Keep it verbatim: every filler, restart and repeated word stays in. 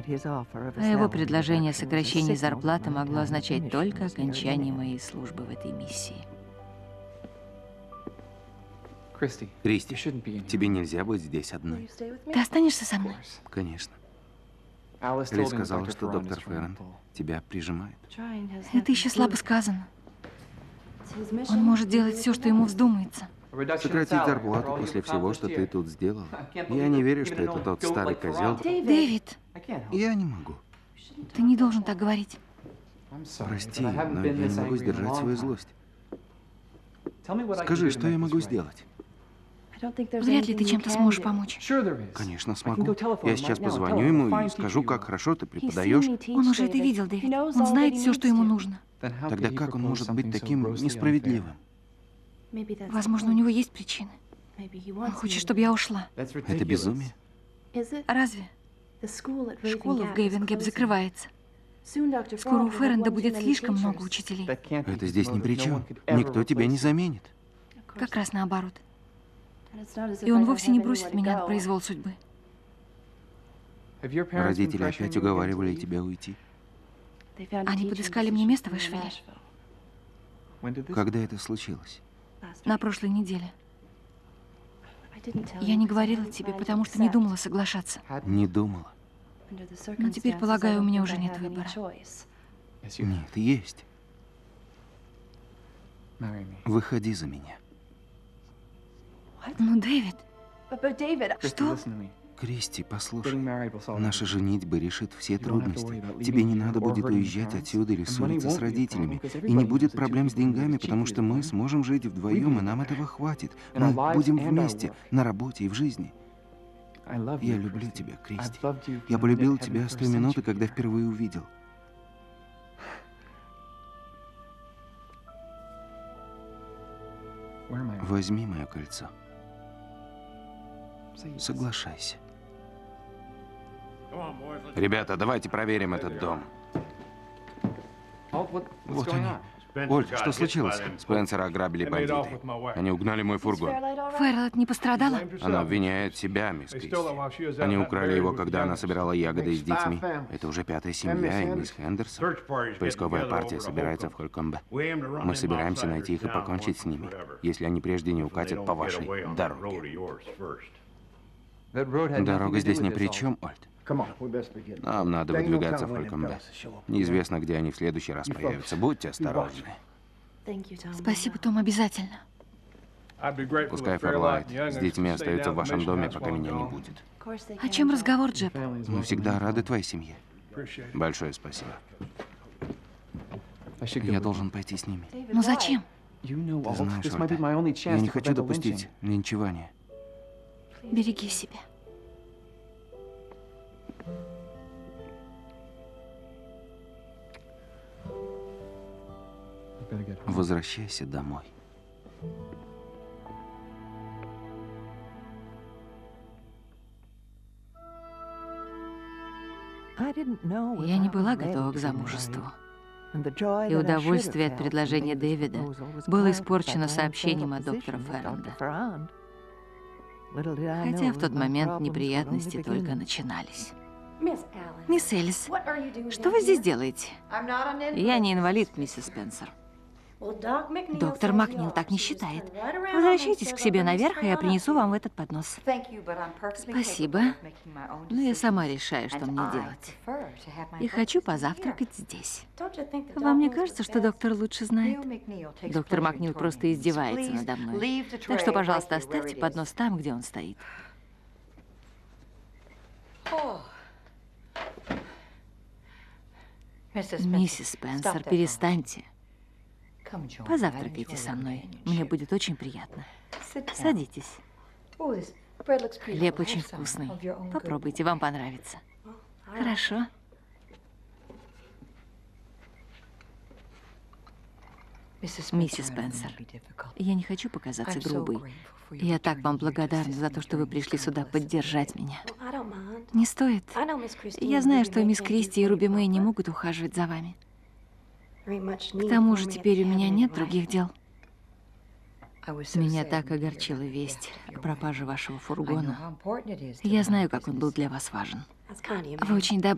А его предложение о сокращении зарплаты могло означать только окончание моей службы в этой миссии. Кристи, тебе нельзя быть здесь одной. Ты останешься со мной? Конечно. Ли сказала, что доктор Ферранд тебя прижимает. Это еще слабо сказано. Он может делать все, что ему вздумается. Сократить зарплату после всего, что ты тут сделал. Я не верю, что это тот старый козел. Дэвид! Я не могу. Ты не должен так говорить. Прости, но я не могу сдержать свою злость. Скажи, что я могу сделать? Вряд ли ты чем-то сможешь помочь. Конечно, смогу. Я сейчас позвоню ему и скажу, как хорошо ты преподаешь. Он уже это видел, Дэвид. Он знает все, что ему нужно. Тогда как он может быть таким несправедливым? Возможно, у него есть причины. Он хочет, чтобы я ушла. Это безумие. Разве? Школа в Гейвенгеп закрывается. Скоро у Ферранда будет слишком много учителей. Это здесь ни при чем. Никто тебя не заменит. Как раз наоборот. И он вовсе не бросит меня на произвол судьбы. Родители опять уговаривали тебя уйти. Они подыскали мне место в Эшвилле. Когда это случилось? На прошлой неделе. Я не говорила тебе, потому что не думала соглашаться. Не думала. Но теперь, полагаю, у меня уже нет выбора. Нет, есть. Выходи за меня. Ну, Дэвид. Что? Кристи, послушай. Наша женитьба решит все трудности. Тебе не надо будет уезжать отсюда или ссориться с родителями. И не будет проблем с деньгами, потому что мы сможем жить вдвоем, и нам этого хватит. Мы будем вместе, на работе и в жизни. Я люблю тебя, Кристи. Я полюбил тебя с той минуты, когда впервые увидел. Возьми мое кольцо. Соглашайся. Ребята, давайте проверим этот дом. Вот они. Оль, что случилось? Спенсера ограбили бандиты. Они угнали мой фургон. Ферлет не пострадала? Она обвиняет себя, мисс Кристи. Они украли его, когда она собирала ягоды с детьми. Это уже пятая семья, и мисс Хендерсон. Поисковая партия собирается в Холькомбе. Мы собираемся найти их и покончить с ними, если они прежде не укатят по вашей дороге. Дорога здесь ни при чем, Ольд. Нам надо выдвигаться в Холькомбе. Неизвестно, где они в следующий раз появятся. Будьте осторожны. Спасибо, Том, обязательно. Пускай Ферлайт с детьми остаются в вашем доме, пока меня не будет. О чем разговор, Джеб? Мы всегда рады твоей семье. Большое спасибо. Я должен пойти с ними. Но зачем? Ты знаешь, Ольда, я не хочу допустить линчевания. Береги себя. Возвращайся домой. Я не была готова к замужеству. И удовольствие от предложения Дэвида было испорчено сообщением от доктора Ферранда. Хотя в тот момент неприятности только начинались. Мисс Элис, что вы здесь делаете? Я не инвалид, миссис Спенсер. Доктор Макнил так не считает. Возвращайтесь к себе наверх, и я принесу вам этот поднос. Спасибо. Но я сама решаю, что мне делать. И хочу позавтракать здесь. Вам не кажется, что доктор лучше знает? Доктор Макнил просто издевается надо мной. Так что, пожалуйста, оставьте поднос там, где он стоит. Миссис Спенсер, перестаньте. Позавтракайте со мной. Мне будет очень приятно. Садитесь. Хлеб очень вкусный. Попробуйте, вам понравится. Хорошо. Миссис Спенсер, я не хочу показаться грубой. Я так вам благодарна за то, что вы пришли сюда поддержать меня. Не стоит. Я знаю, что мисс Кристи и Руби Мэй не могут ухаживать за вами. К тому же теперь у меня нет других дел. Меня так огорчила весть о пропаже вашего фургона. Я знаю, как он был для вас важен. Вы очень добры.